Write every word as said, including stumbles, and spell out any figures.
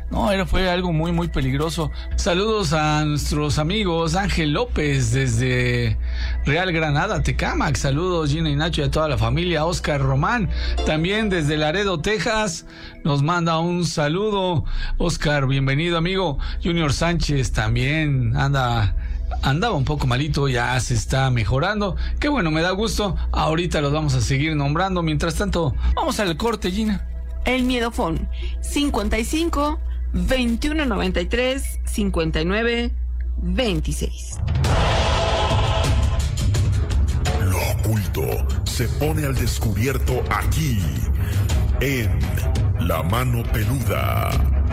No, era, fue algo muy, muy peligroso. Saludos a nuestros amigos Ángel López desde Real Granada, Tecámac. Saludos Gina y Nacho y a toda la familia. Oscar Román, también desde Laredo, Texas, nos manda un saludo. Oscar, bienvenido, amigo. Junior Sánchez también anda... andaba un poco malito, ya se está mejorando. Qué bueno, me da gusto. Ahorita los vamos a seguir nombrando. Mientras tanto, vamos al corte, Gina. El Miedofón, cincuenta y cinco, veintiuno noventa y tres, cincuenta y nueve, veintiséis. Lo oculto se pone al descubierto aquí, en La Mano Peluda.